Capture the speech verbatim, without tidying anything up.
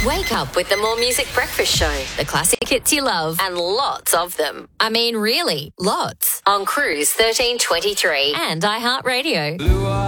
Wake up with the More Music Breakfast Show. The classic hits you love and lots of them. I mean, really, lots. On Cruise thirteen twenty-three and iHeartRadio.